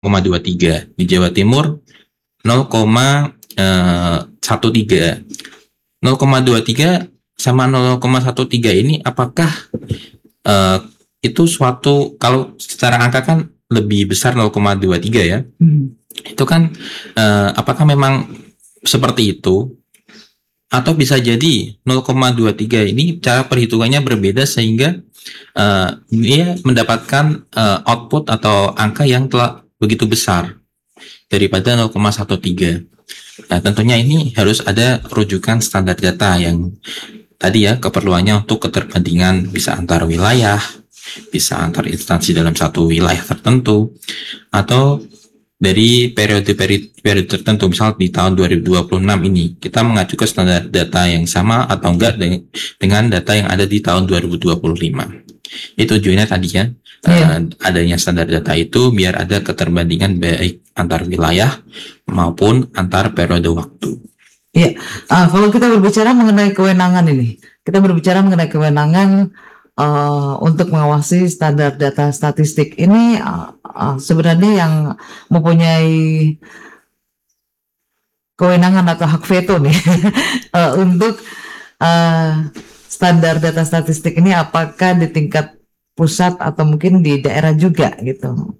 0,23. Di Jawa Timur 0,13. 0,23 sama 0,13 ini apakah itu suatu, kalau secara angka kan lebih besar 0,23 ya. Itu kan apakah memang seperti itu? Atau bisa jadi 0,23 ini cara perhitungannya berbeda sehingga dia mendapatkan output atau angka yang telah begitu besar daripada 0,13. Nah, tentunya ini harus ada rujukan standar data yang tadi ya, keperluannya untuk keterbandingan bisa antar wilayah, bisa antar instansi dalam satu wilayah tertentu, atau dari periode tertentu. Misal di tahun 2026 ini kita mengacu ke standar data yang sama atau enggak dengan data yang ada di tahun 2025. Itu tujuannya tadi ya, adanya standar data itu biar ada keterbandingan baik antar wilayah maupun antar periode waktu. Iya, kalau kita berbicara mengenai kewenangan ini, kita berbicara mengenai kewenangan untuk mengawasi standar data statistik ini, sebenarnya yang mempunyai kewenangan atau hak veto nih untuk standar data statistik ini apakah di tingkat pusat atau mungkin di daerah juga gitu.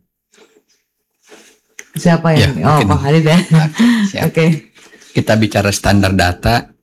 Siapa yang? Pak Halid ya. Oke. Kita bicara standar data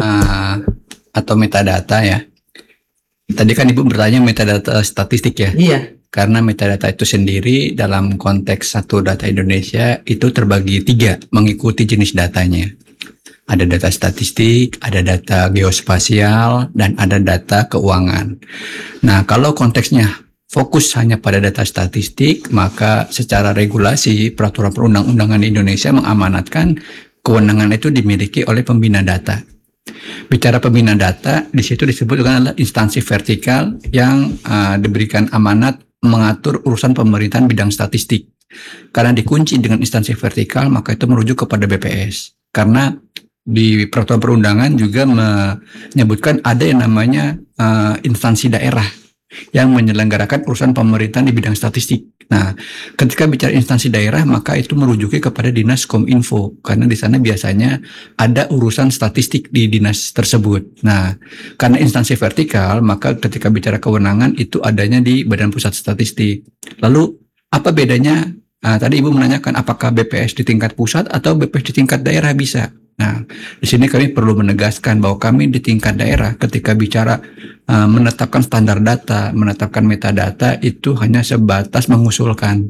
atau metadata ya. Tadi kan Ibu bertanya metadata statistik ya. Iya. Karena metadata itu sendiri dalam konteks satu data Indonesia itu terbagi 3 mengikuti jenis datanya. Ada data statistik, ada data geospasial, dan ada data keuangan. Nah, kalau konteksnya fokus hanya pada data statistik, maka secara regulasi peraturan perundang-undangan di Indonesia mengamanatkan kewenangan itu dimiliki oleh pembina data. Bicara pembina data, di situ disebut adalah instansi vertikal yang diberikan amanat mengatur urusan pemerintahan bidang statistik. Karena dikunci dengan instansi vertikal, maka itu merujuk kepada BPS. Karena di peraturan perundangan juga menyebutkan ada yang namanya instansi daerah yang menyelenggarakan urusan pemerintahan di bidang statistik. Nah, ketika bicara instansi daerah, maka itu merujuki kepada Dinas Kominfo, karena di sana biasanya ada urusan statistik di dinas tersebut. Nah, karena instansi vertikal, maka ketika bicara kewenangan itu adanya di Badan Pusat Statistik. Lalu, apa bedanya? Tadi Ibu menanyakan apakah BPS di tingkat pusat atau BPS di tingkat daerah bisa? Nah, di sini kami perlu menegaskan bahwa kami di tingkat daerah ketika bicara menetapkan standar data, menetapkan metadata itu hanya sebatas mengusulkan.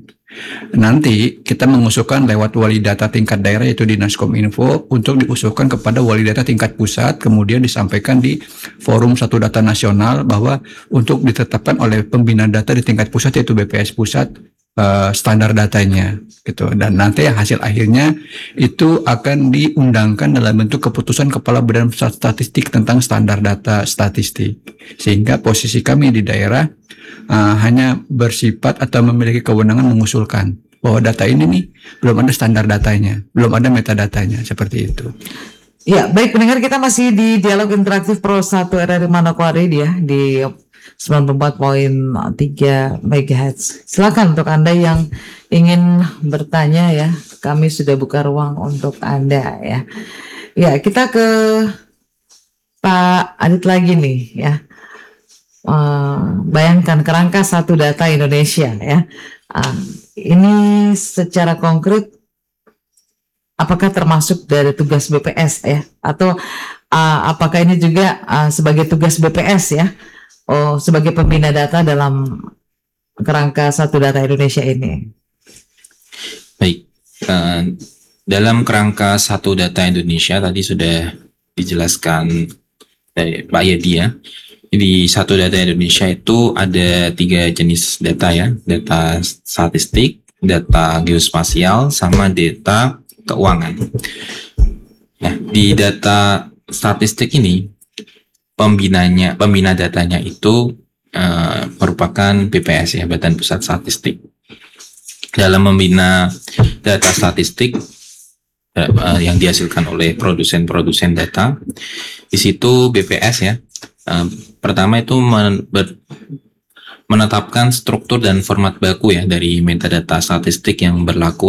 Nanti kita mengusulkan lewat wali data tingkat daerah yaitu Dinas Kominfo untuk diusulkan kepada wali data tingkat pusat, kemudian disampaikan di forum satu data nasional bahwa untuk ditetapkan oleh pembina data di tingkat pusat yaitu BPS pusat standar datanya gitu, dan nanti hasil akhirnya itu akan diundangkan dalam bentuk keputusan Kepala Badan Pusat Statistik tentang standar data statistik, sehingga posisi kami di daerah hanya bersifat atau memiliki kewenangan mengusulkan bahwa data ini nih belum ada standar datanya, belum ada metadatanya, seperti itu. Ya, baik pendengar, kita masih di Dialog Interaktif Pro 1 RRI Manokwari ya, di 94.3 MHz. Silakan untuk Anda yang ingin bertanya ya, kami sudah buka ruang untuk Anda ya. Ya, kita ke Pak Adit lagi nih ya. Bayangkan kerangka satu data Indonesia ya. Ini secara konkret apakah termasuk dari tugas BPS ya, atau apakah ini juga sebagai tugas BPS ya? Sebagai pembina data dalam kerangka satu data Indonesia ini. Baik, dalam kerangka satu data Indonesia tadi sudah dijelaskan dari Pak Yedi ya. Di satu data Indonesia itu ada 3 jenis data ya, data statistik, data geospasial, sama data keuangan. Nah, di data statistik ini pembina datanya itu merupakan BPS ya, Badan Pusat Statistik. Dalam membina data statistik yang dihasilkan oleh produsen data, di situ BPS ya, pertama itu menetapkan struktur dan format baku ya dari metadata statistik yang berlaku